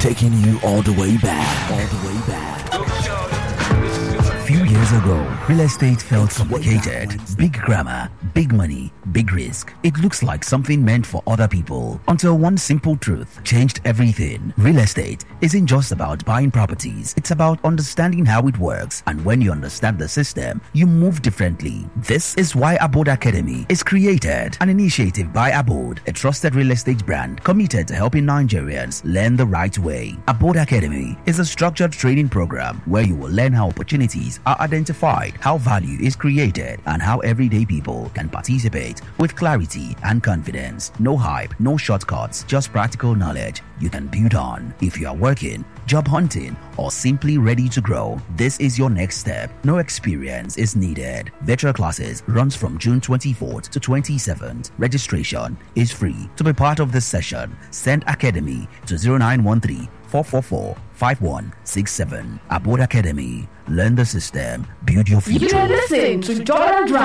taking you all the way back. Few years ago, real estate felt complicated. Big grammar, big money, big risk. It looks like something meant for other people until one simple truth changed everything. Real estate isn't just about buying properties. It's about understanding how it works. And when you understand the system, you move differently. This is why Abode Academy is created. An initiative by Abode, a trusted real estate brand committed to helping Nigerians learn the right way. Abode Academy is a structured training program where you will learn how opportunities are identified, how value is created, and how everyday people can participate with clarity and confidence. No hype, no shortcuts, just practical knowledge you can build on. If you are working, job hunting, or simply ready to grow, this is your next step. No experience is needed. Virtual classes runs from June 24th to 27th. Registration is free. To be part of this session, send Academy to 0913 444 5167. Abode Academy. Learn the system. Build your future. You listen to Jordan Drive.